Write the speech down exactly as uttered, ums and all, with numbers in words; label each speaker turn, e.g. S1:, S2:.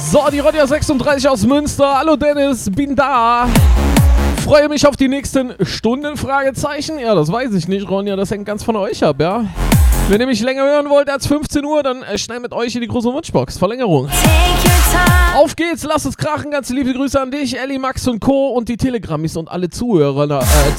S1: So, die Ronja sechsunddreißig aus Münster. Hallo Dennis, bin da. Freue mich auf die nächsten Stunden, Fragezeichen. Ja, das weiß ich nicht, Ronja, das hängt ganz von euch ab, ja. Wenn ihr mich länger hören wollt als fünfzehn Uhr, dann äh, schnell mit euch in die große Wunschbox. Verlängerung. Auf geht's, lasst es krachen. Ganz liebe Grüße an dich, Ellie, Max und Co. und die Telegrammis und alle Zuhörer. Äh,